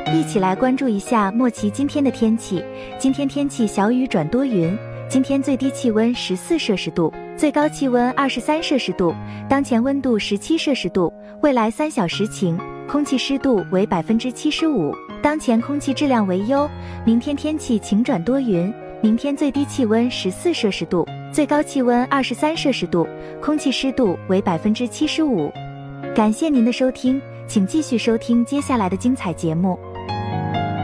一起来关注一下莫奇今天的天气。今天天气小雨转多云，今天最低气温14摄氏度，最高气温23摄氏度，当前温度17摄氏度，未来3小时晴，空气湿度为75%，当前空气质量为优。明天天气晴转多云，明天最低气温14摄氏度，最高气温23摄氏度，空气湿度为75%。感谢您的收听，请继续收听接下来的精彩节目。